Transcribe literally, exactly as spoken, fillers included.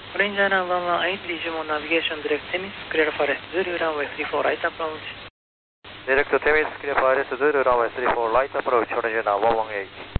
Ranger one one eight, Digimon Navigation Direct Temis, clear for Zulu runway three four right approach. Direct Temis, clear for Zulu runway three four right approach, Ranger one one eight.